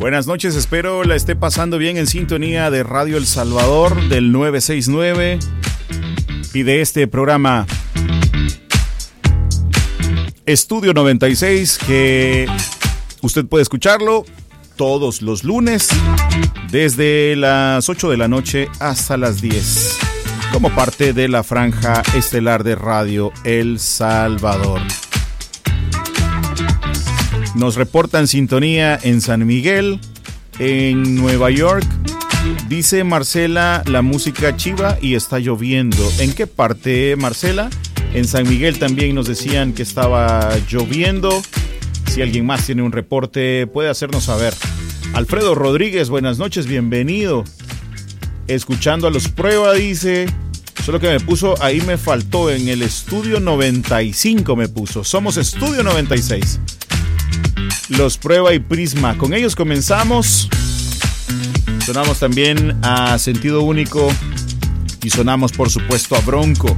Buenas noches, espero la esté pasando bien en sintonía de Radio El Salvador del 969 y de este programa Estudio 96, que usted puede escucharlo todos los lunes desde las 8 de la noche hasta las 10 como parte de la franja estelar de Radio El Salvador. Nos reportan sintonía en San Miguel, en Nueva York. Dice Marcela, la música chiva y está lloviendo. ¿En qué parte, Marcela? En San Miguel también nos decían que estaba lloviendo. Si alguien más tiene un reporte, puede hacernos saber. Alfredo Rodríguez, buenas noches, bienvenido. Escuchando a los Prueba, dice. Solo que me puso, ahí me faltó, en el Estudio 95 me puso. Somos Estudio 96. Los Prueba y Prisma. Con ellos comenzamos. Sonamos también a Sentido Único. Y sonamos, por supuesto, a Bronco.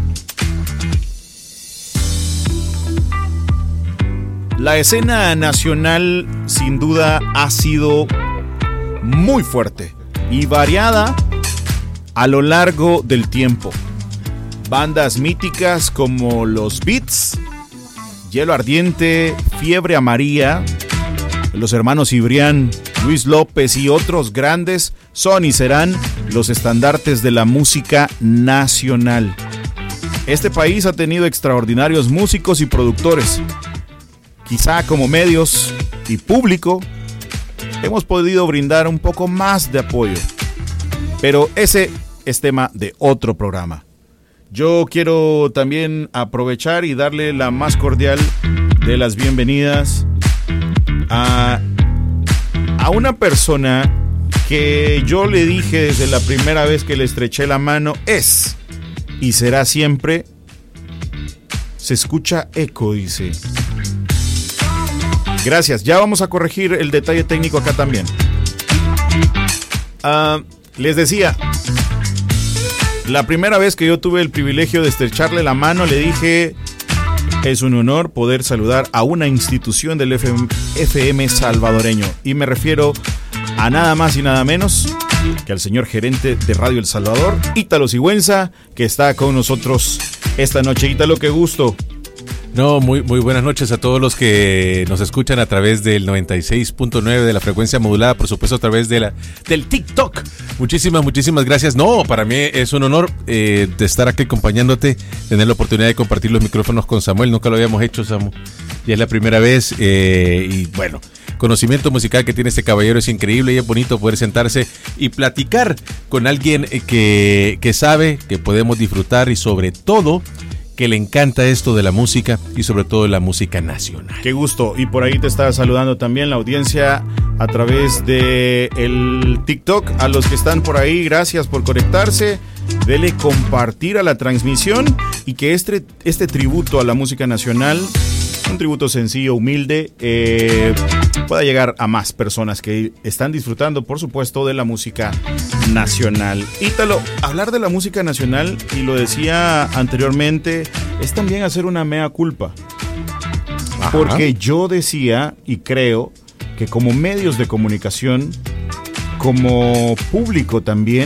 La escena nacional, sin duda, ha sido muy fuerte y variada a lo largo del tiempo. Bandas míticas como Los Beats, Hielo Ardiente, Fiebre Amarilla, los hermanos Cibrián, Luis López y otros grandes son y serán los estandartes de la música nacional. Este país ha tenido extraordinarios músicos y productores. Quizá como medios y público hemos podido brindar un poco más de apoyo, pero ese es tema de otro programa. Yo quiero también aprovechar y darle la más cordial de las bienvenidas a una persona que yo le dije desde la primera vez que le estreché la mano, es y será siempre. Se escucha eco, dice. Gracias, ya vamos a corregir el detalle técnico acá también. Les decía, la primera vez que yo tuve el privilegio de estrecharle la mano, le dije, es un honor poder saludar a una institución del FM salvadoreño. Y me refiero a nada más y nada menos que al señor gerente de Radio El Salvador, Ítalo Sigüenza, que está con nosotros esta noche. Ítalo, qué gusto. No, muy buenas noches a todos los que nos escuchan a través del 96.9 de la frecuencia modulada, por supuesto a través de del TikTok. Muchísimas gracias. No, para mí es un honor de estar aquí acompañándote, tener la oportunidad de compartir los micrófonos con Samuel. Nunca lo habíamos hecho, Samu. Ya es la primera vez y bueno, conocimiento musical que tiene este caballero es increíble y es bonito poder sentarse y platicar con alguien que sabe, que podemos disfrutar y sobre todo que le encanta esto de la música y sobre todo de la música nacional. Qué gusto. Y por ahí te está saludando también la audiencia a través de el TikTok. A los que están por ahí, gracias por conectarse. Dele compartir a la transmisión y que este tributo a la música nacional, un tributo sencillo, humilde, pueda llegar a más personas que están disfrutando, por supuesto, de la música nacional. Ítalo, hablar de la música nacional, y lo decía anteriormente, es también hacer una mea culpa. Ajá. Porque yo decía y creo que como medios de comunicación, como público también,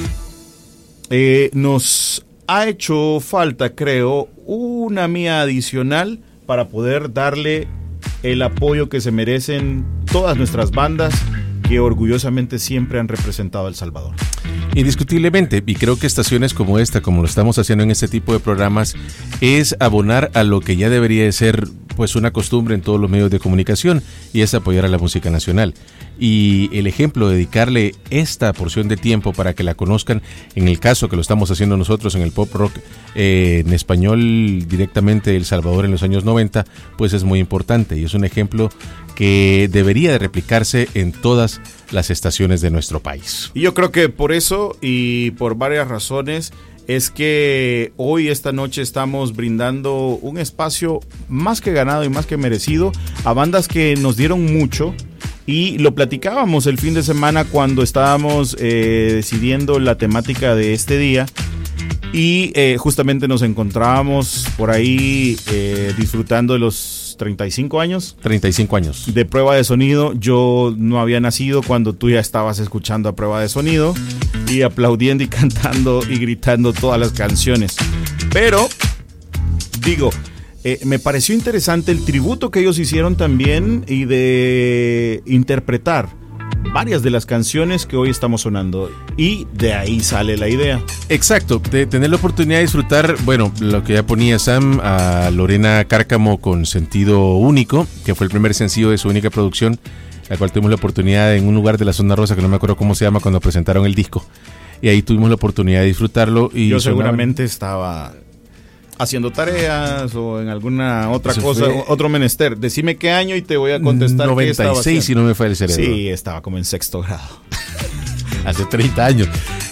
nos ha hecho falta, creo, una mía adicional para poder darle el apoyo que se merecen todas nuestras bandas que orgullosamente siempre han representado a El Salvador. Indiscutiblemente, y creo que estaciones como esta, como lo estamos haciendo en este tipo de programas, es abonar a lo que ya debería de ser pues una costumbre en todos los medios de comunicación, y es apoyar a la música nacional. Y el ejemplo de dedicarle esta porción de tiempo para que la conozcan, en el caso que lo estamos haciendo nosotros en el pop rock en español directamente de El Salvador en los años 90, pues es muy importante y es un ejemplo que debería de replicarse en todas las estaciones de nuestro país. Y yo creo que por eso y por varias razones es que hoy, esta noche, estamos brindando un espacio más que ganado y más que merecido a bandas que nos dieron mucho. Y lo platicábamos el fin de semana cuando estábamos decidiendo la temática de este día. Y justamente nos encontrábamos por ahí disfrutando de los unos 35 años. 35 años. De Prueba de Sonido. Yo no había nacido cuando tú ya estabas escuchando a Prueba de Sonido y aplaudiendo y cantando y gritando todas las canciones. Pero, digo, me pareció interesante el tributo que ellos hicieron también y de interpretar varias de las canciones que hoy estamos sonando, y de ahí sale la idea. Exacto, de tener la oportunidad de disfrutar, bueno, lo que ya ponía Sam, a Lorena Cárcamo con Sentido Único, que fue el primer sencillo de su única producción, la cual tuvimos la oportunidad en un lugar de la Zona Rosa, que no me acuerdo cómo se llama, cuando presentaron el disco, y ahí tuvimos la oportunidad de disfrutarlo. Y yo seguramente estaba haciendo tareas o en alguna otra cosa, otro menester. Decime qué año y te voy a contestar. 96, si no me falla el cerebro. Sí, estaba como en sexto grado. Hace 30 años.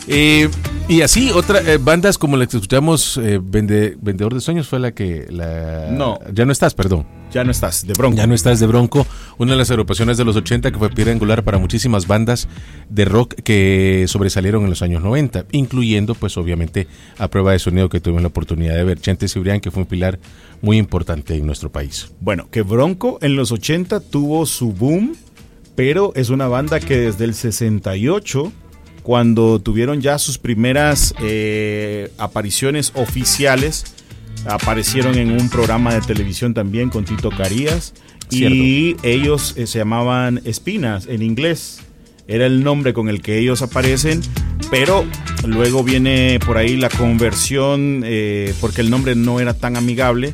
Y así, otras bandas como las que escuchamos, Vendedor de Sueños fue la que... No. Ya no estás, perdón. Ya no estás, de Bronco. Ya no estás, de Bronco. Una de las agrupaciones de los 80 que fue piedra angular para muchísimas bandas de rock que sobresalieron en los años 90, incluyendo, pues, obviamente, a Prueba de Sonido, que tuvimos la oportunidad de ver. Chente Cibrián, que fue un pilar muy importante en nuestro país. Bueno, que Bronco en los 80 tuvo su boom, pero es una banda que desde el 68, cuando tuvieron ya sus primeras apariciones oficiales, aparecieron en un programa de televisión también con Tito Carías. Cierto. Y ellos se llamaban Espinas en inglés, era el nombre con el que ellos aparecen, pero luego viene por ahí la conversión, porque el nombre no era tan amigable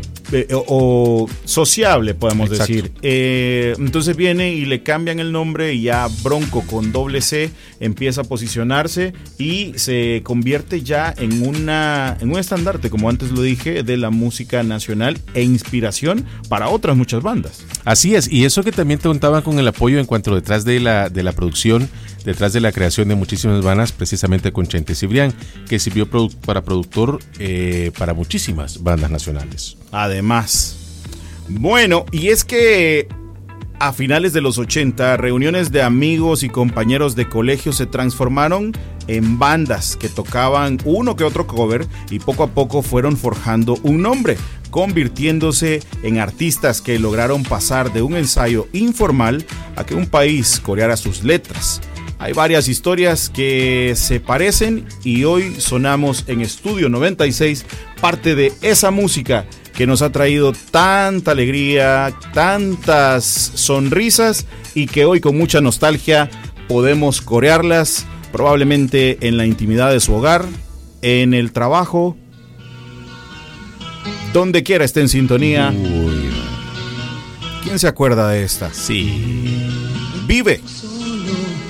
o sociable, podemos Exacto. decir. Entonces viene y le cambian el nombre y ya Bronco con doble C empieza a posicionarse y se convierte ya en un estandarte, como antes lo dije, de la música nacional e inspiración para otras muchas bandas. Así es, y eso que también te contaban con el apoyo en cuanto detrás de la producción, detrás de la creación de muchísimas bandas, precisamente con Chente Cibrián, que sirvió para productor para muchísimas bandas nacionales. Además, bueno, y es que a finales de los 80, reuniones de amigos y compañeros de colegio se transformaron en bandas que tocaban uno que otro cover y poco a poco fueron forjando un nombre, convirtiéndose en artistas que lograron pasar de un ensayo informal a que un país coreara sus letras. Hay varias historias que se parecen y hoy sonamos en Estudio 96 parte de esa música que nos ha traído tanta alegría, tantas sonrisas y que hoy con mucha nostalgia podemos corearlas, probablemente en la intimidad de su hogar, en el trabajo, donde quiera esté en sintonía. Uy. ¿Quién se acuerda de esta? Sí. Vive.